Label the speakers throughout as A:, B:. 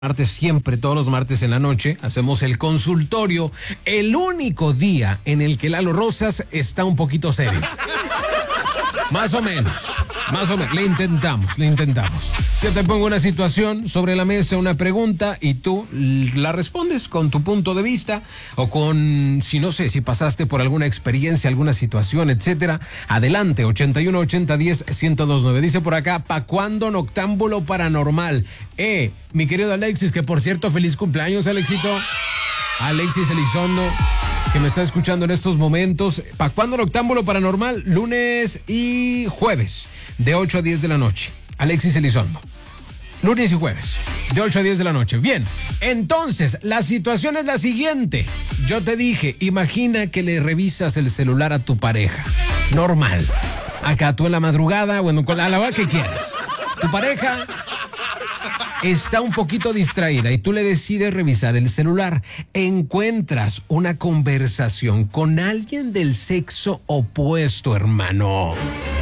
A: Martes, siempre, todos los martes en la noche, hacemos el consultorio, el único día en el que Lalo Rosas está un poquito serio. Más o menos, le intentamos. Yo te pongo una situación sobre la mesa, una pregunta, y tú la respondes con tu punto de vista, o con, si pasaste por alguna experiencia, alguna situación, etcétera. Adelante, 81 80 10 1029. Dice por acá, ¿pa' cuándo Noctámbulo Paranormal? Mi querido Alexis, que por cierto, feliz cumpleaños, Alexito. Alexis Elizondo, que me está escuchando en estos momentos. ¿Para cuándo Noctámbulo Paranormal? Lunes y jueves, de 8 a 10 de la noche. Alexis Elizondo. Lunes y jueves, de 8 a 10 de la noche. Bien, entonces, la situación es la siguiente. Yo te dije, imagina que le revisas el celular a tu pareja. Normal. Acá tú en la madrugada, bueno, a la hora que quieras. Tu pareja está un poquito distraída y tú le decides revisar el celular. Encuentras una conversación con alguien del sexo opuesto, hermano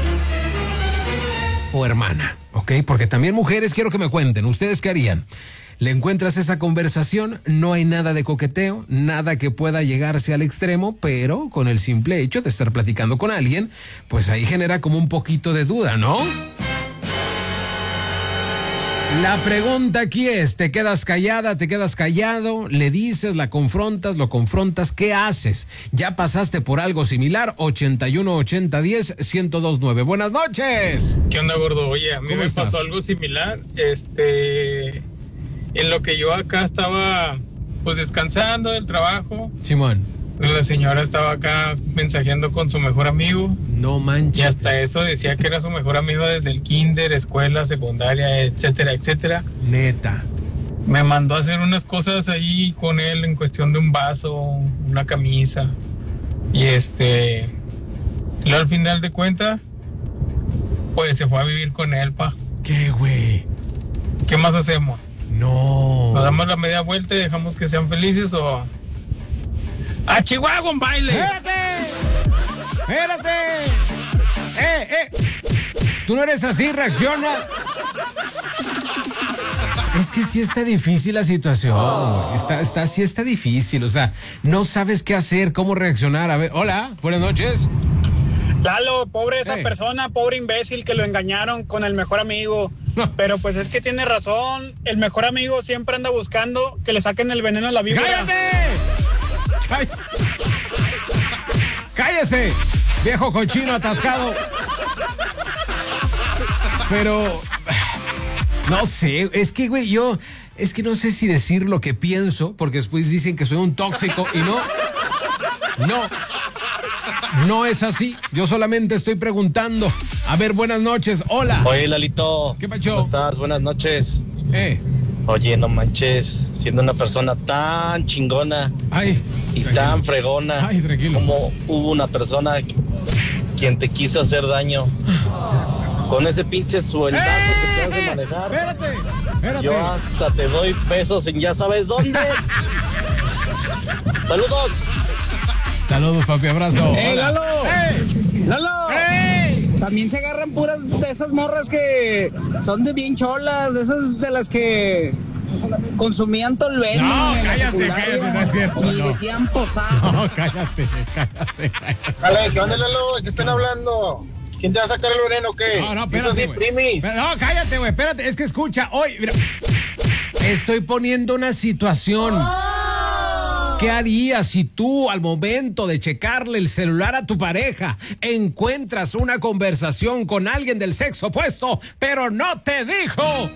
A: o hermana, ¿ok? Porque también mujeres, quiero que me cuenten, ¿ustedes qué harían? Le encuentras esa conversación, no hay nada de coqueteo, nada que pueda llegarse al extremo, pero con el simple hecho de estar platicando con alguien, pues ahí genera como un poquito de duda, ¿no? La pregunta aquí es, ¿te quedas callada, te quedas callado? ¿Le dices, la confrontas, lo confrontas? ¿Qué haces? ¿Ya pasaste por algo similar? 81 80 10 1029. Buenas noches.
B: ¿Qué onda, gordo? Oye, a mí me pasó algo similar. En lo que yo acá estaba, pues, descansando del trabajo.
A: Simón.
B: La señora estaba acá mensajeando con su mejor amigo.
A: No manches.
B: Y hasta eso decía que era su mejor amigo desde el kinder, escuela, secundaria, etcétera, etcétera.
A: Neta.
B: Me mandó a hacer unas cosas ahí con él en cuestión de un vaso, una camisa. Y luego al final de cuentas, pues se fue a vivir con él, pa.
A: ¿Qué, güey?
B: ¿Qué más hacemos?
A: No.
B: ¿Nos damos la media vuelta y dejamos que sean felices o...? ¡A Chihuahua, un baile!
A: ¡Espérate! Tú no eres así, reacciona. Es que sí está difícil la situación. Sí está difícil, o sea, no sabes qué hacer, cómo reaccionar. A ver, hola, buenas noches.
C: Lalo, pobre esa persona, pobre imbécil que lo engañaron con el mejor amigo. Pero pues es que tiene razón, el mejor amigo siempre anda buscando que le saquen el veneno a la víbora.
A: ¡Cállate! ¡Cállese! Viejo cochino atascado. Pero no sé, es que, güey, es que no sé si decir lo que pienso, porque después dicen que soy un tóxico y no es así. Yo solamente estoy preguntando. A ver, buenas noches. Hola.
D: Oye, Lalito.
A: ¿Qué pacho?
D: ¿Cómo estás? Buenas noches. Oye, no manches, siendo una persona tan chingona y tan fregona, como hubo una persona quien te quiso hacer daño con ese pinche sueldazo que te hace manejar.
A: Espérate.
D: Yo hasta te doy besos en ya sabes dónde. Saludos.
A: Saludos, papi, abrazo.
C: Lalo. Lalo. También se agarran puras de esas morras que son de bien cholas, de esas de las que consumían tolveno.
A: No, cállate, no es cierto.
C: Y decían posado.
A: No, cállate.
D: Dale, ¿qué onda, Lalo? ¿De qué están hablando? ¿Quién te va a sacar el veneno o qué?
A: No, espérate, güey. No, cállate, güey, espérate, es que escucha, hoy, mira, estoy poniendo una situación. ¿Qué harías si tú, al momento de checarle el celular a tu pareja, encuentras una conversación con alguien del sexo opuesto, pero no te dijo?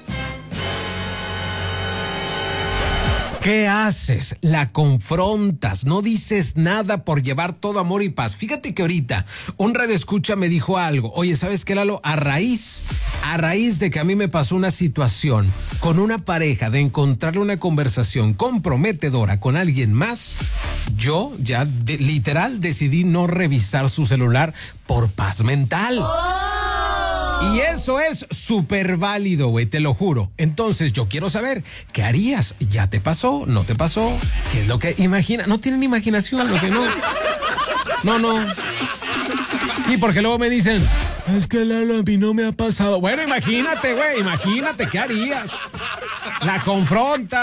A: ¿Qué haces? La confrontas, no dices nada por llevar todo amor y paz. Fíjate que ahorita un radioescucha me dijo algo. Oye, ¿sabes qué, Lalo? A raíz de que a mí me pasó una situación con una pareja, de encontrarle una conversación comprometedora con alguien más, yo ya literal decidí no revisar su celular por paz mental. Y eso es súper válido, güey, te lo juro. Entonces yo quiero saber, ¿qué harías? ¿Ya te pasó? ¿No te pasó? ¿Qué es lo que imagina? No tienen imaginación, lo que no. No. Sí, porque luego me dicen, es que Lalo, a mí no me ha pasado. Bueno, imagínate, güey, ¿qué harías? La confronta.